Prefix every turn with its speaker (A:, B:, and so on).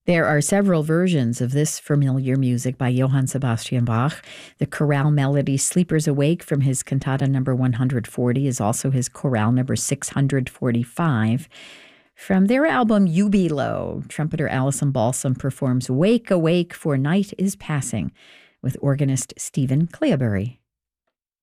A: There are several versions of this familiar music by Johann Sebastian Bach. The chorale melody Sleepers Awake from his cantata number 140 is also his chorale number 645. From their album Jubilo, trumpeter Alison Balsam performs Wake, Awake, for Night is Passing with organist Stephen Cleobury.